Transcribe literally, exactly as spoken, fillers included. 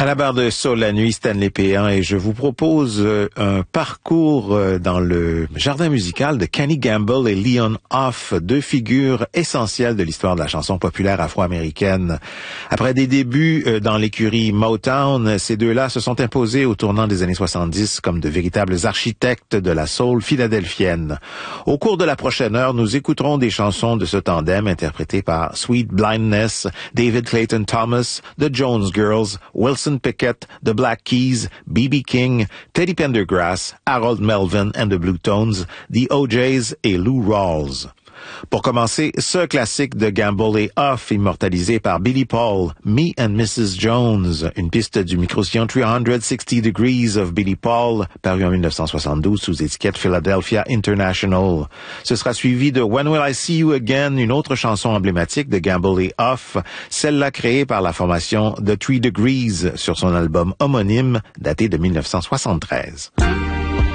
À la barre de Soul la nuit, Stanley Péan, et je vous propose un parcours dans le jardin musical de Kenny Gamble et Leon Huff, deux figures essentielles de l'histoire de la chanson populaire afro-américaine. Après des débuts dans l'écurie Motown, ces deux-là se sont imposés au tournant des années soixante-dix comme de véritables architectes de la soul philadelphienne. Au cours de la prochaine heure, nous écouterons des chansons de ce tandem interprétées par Sweet Blindness, David Clayton Thomas, The Jones Girls, Wilson Pickett, The Black Keys, B B King, Teddy Pendergrass, Harold Melvin and the Blue Tones, The O Js et Lou Rawls. Pour commencer, ce classique de Gamble et Huff, immortalisé par Billy Paul, Me and Missus Jones, une piste du micro-sillon trois cent soixante Degrees of Billy Paul, paru en dix-neuf cent soixante-douze sous étiquette Philadelphia International. Ce sera suivi de When Will I See You Again, une autre chanson emblématique de Gamble et Huff, celle-là créée par la formation The Three Degrees sur son album homonyme, daté de dix-neuf cent soixante-treize.